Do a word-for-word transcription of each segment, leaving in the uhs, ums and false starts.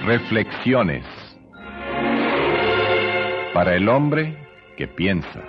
Reflexiones para el hombre que piensa.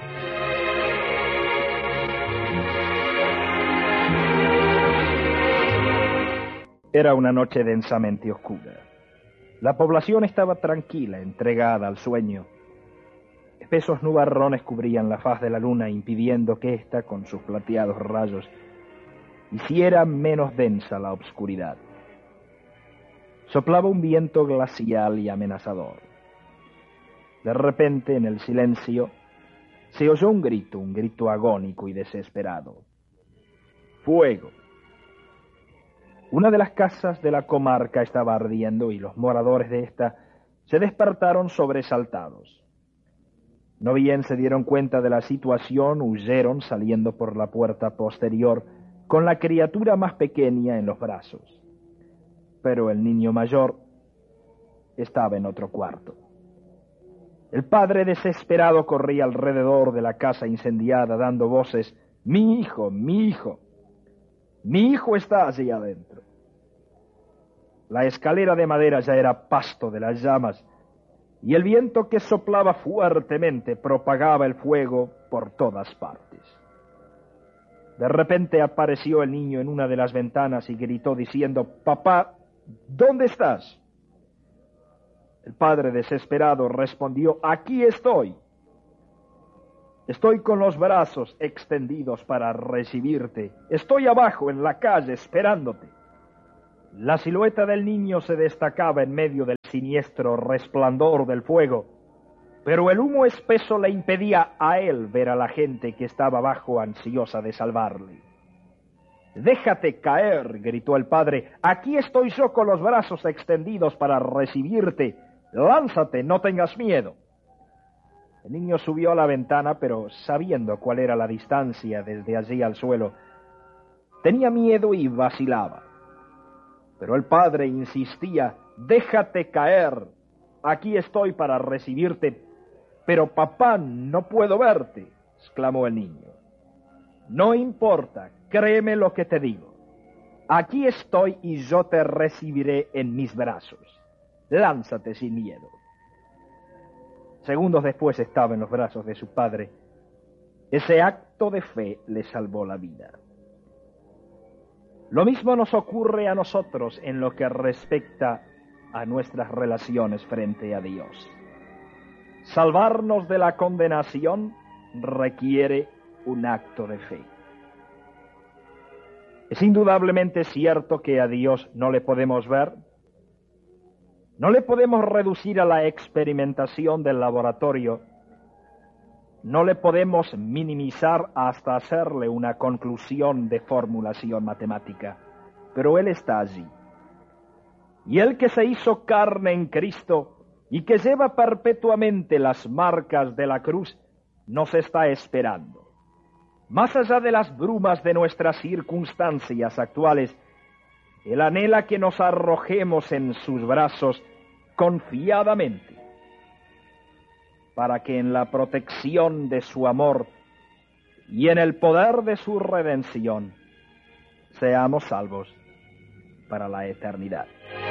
Era una noche densamente oscura. La población estaba tranquila, entregada al sueño. Espesos nubarrones cubrían la faz de la luna, impidiendo que ésta, con sus plateados rayos, hiciera menos densa la obscuridad. Soplaba un viento glacial y amenazador. De repente, en el silencio, se oyó un grito, un grito agónico y desesperado. ¡Fuego! Una de las casas de la comarca estaba ardiendo y los moradores de esta se despertaron sobresaltados. No bien se dieron cuenta de la situación, huyeron saliendo por la puerta posterior con la criatura más pequeña en los brazos. Pero el niño mayor estaba en otro cuarto. El padre desesperado corría alrededor de la casa incendiada dando voces: «¡Mi hijo, mi hijo! Mi hijo está allí adentro». La escalera de madera ya era pasto de las llamas y el viento que soplaba fuertemente propagaba el fuego por todas partes. De repente apareció el niño en una de las ventanas y gritó diciendo: «Papá, ¿dónde estás?». El padre desesperado respondió: «Aquí estoy. Estoy con los brazos extendidos para recibirte. Estoy abajo en la calle esperándote». La silueta del niño se destacaba en medio del siniestro resplandor del fuego, pero el humo espeso le impedía a él ver a la gente que estaba abajo ansiosa de salvarle. «Déjate caer», gritó el padre. «Aquí estoy yo con los brazos extendidos para recibirte. Lánzate, no tengas miedo». El niño subió a la ventana, pero sabiendo cuál era la distancia desde allí al suelo, tenía miedo y vacilaba. Pero el padre insistía: «Déjate caer. Aquí estoy para recibirte». «Pero papá, no puedo verte», exclamó el niño. «No importa, créeme lo que te digo. Aquí estoy y yo te recibiré en mis brazos. Lánzate sin miedo». Segundos después estaba en los brazos de su padre. Ese acto de fe le salvó la vida. Lo mismo nos ocurre a nosotros en lo que respecta a nuestras relaciones frente a Dios. Salvarnos de la condenación requiere un acto de fe. Es indudablemente cierto que a Dios no le podemos ver, no le podemos reducir a la experimentación del laboratorio, no le podemos minimizar hasta hacerle una conclusión de formulación matemática, pero Él está allí. Y Él que se hizo carne en Cristo y que lleva perpetuamente las marcas de la cruz, nos está esperando. Más allá de las brumas de nuestras circunstancias actuales, Él anhela que nos arrojemos en sus brazos confiadamente, para que en la protección de su amor y en el poder de su redención seamos salvos para la eternidad.